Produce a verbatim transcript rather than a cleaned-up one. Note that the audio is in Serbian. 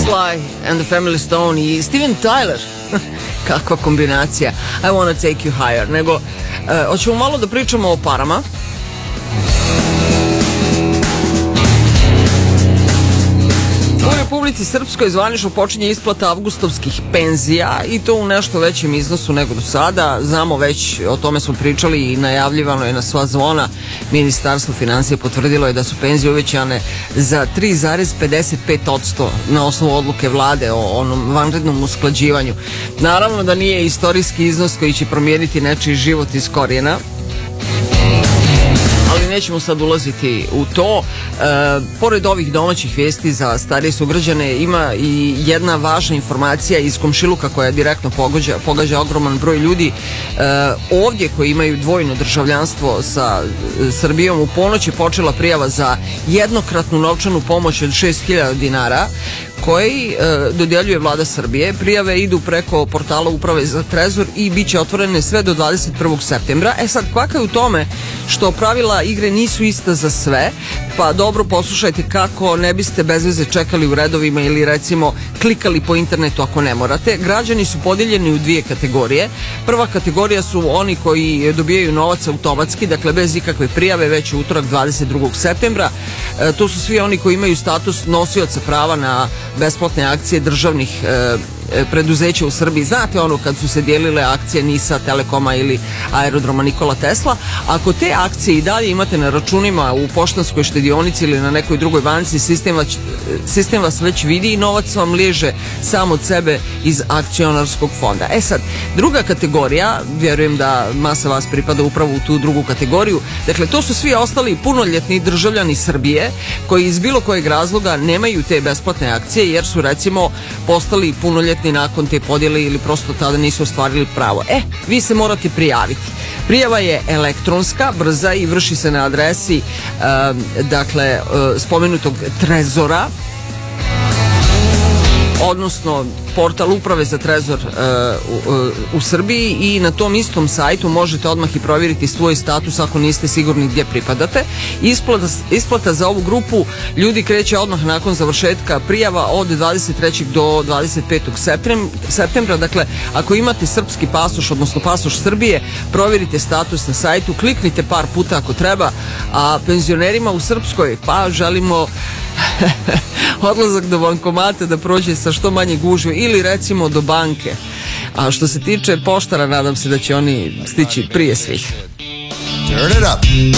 Sly and the Family Stone i Steven Tyler. Kakva kombinacija. I wanna take you higher. Nego, uh, hoćemo malo da pričamo o parama. U Republici Srpskoj zvanično počinje isplata avgustovskih penzija i to u nešto većem iznosu nego do sada. Znamo već, o tome smo pričali i najavljivano je na sva zvona. Ministarstvo finansija potvrdilo je da su penzije uvećane za tri zarez pedeset pet posto na osnovu odluke vlade o onom vanrednom usklađivanju. Naravno da nije istorijski iznos koji će promijeniti nečiji život iz korijena, ali nećemo sad ulaziti u to. E, pored ovih domaćih vijesti za starije sugrađane ima i jedna važna informacija iz komšiluka koja direktno pogađa, pogađa ogroman broj ljudi. E, ovdje koji imaju dvojno državljanstvo sa e, Srbijom, u ponoć je počela prijava za jednokratnu novčanu pomoć od šest hiljada dinara koji e, dodjeljuje vlada Srbije. Prijave idu preko portala Uprave za trezor i bit će otvorene sve do dvadeset prvog septembra. E sad, kvaka je u tome što pravila igre nisu ista za sve, pa dobro poslušajte kako ne biste bez veze čekali u redovima ili recimo klikali po internetu ako ne morate. Građani su podijeljeni u dvije kategorije. Prva kategorija su oni koji dobijaju novac automatski, dakle bez ikakve prijave, već u utorak dvadeset drugog septembra. E, to su svi oni koji imaju status nosioca prava na besplatne akcije državnih e, preduzeća u Srbiji. Znate ono kad su se dijelile akcije NIS-a, Telekoma ili aerodroma Nikola Tesla. Ako te akcije i dalje imate na računima u poštanskoj štedionici ili na nekoj drugoj banci, sistem vas, sistem vas već vidi i novac vam liježe sam od sebe iz akcionarskog fonda. E sad, druga kategorija, vjerujem da masa vas pripada upravo u tu drugu kategoriju, dakle to su svi ostali punoljetni državljani Srbije koji iz bilo kojeg razloga nemaju te besplatne akcije jer su recimo postali punoljetni nakon te podjele ili prosto tada nisu ostvarili pravo. E, vi se morate prijaviti. Prijava je elektronska, brza i vrši se na adresi e, dakle e, spomenutog trezora, odnosno portal Uprave za trezor e, u, u Srbiji i na tom istom sajtu možete odmah i provjeriti svoj status ako niste sigurni gdje pripadate. Isplata, isplata za ovu grupu ljudi kreće odmah nakon završetka prijava od dvadeset trećeg do dvadeset petog septembra. Dakle, ako imate srpski pasoš, odnosno pasoš Srbije, provjerite status na sajtu, kliknite par puta ako treba, a penzionerima u Srpskoj pa želimo odlazak do bankomata da prođe sa što manje gužve ili recimo do banke. A što se tiče poštara, nadam se da će oni stići prije svih. Turn it up.